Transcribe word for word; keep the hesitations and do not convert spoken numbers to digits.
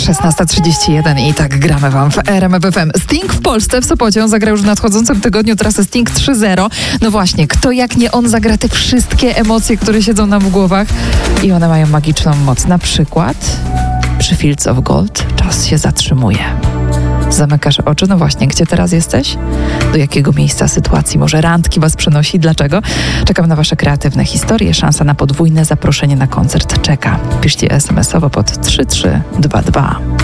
szesnasta trzydzieści jeden i tak gramy wam w R M F F M. Sting w Polsce, w Sopocie, on zagra już w nadchodzącym tygodniu trasę Sting trzy zero. No właśnie, kto jak nie on zagra te wszystkie emocje, które siedzą nam w głowach i one mają magiczną moc. Na przykład przy Fields of Gold czas się zatrzymuje. Zamykasz oczy, no właśnie, gdzie teraz jesteś? Do jakiego miejsca, sytuacji, może randki was przenosi? Dlaczego? Czekam na wasze kreatywne historie. Szansa na podwójne zaproszenie na koncert czeka. Piszcie es em esowo pod trzy trzy dwa dwa.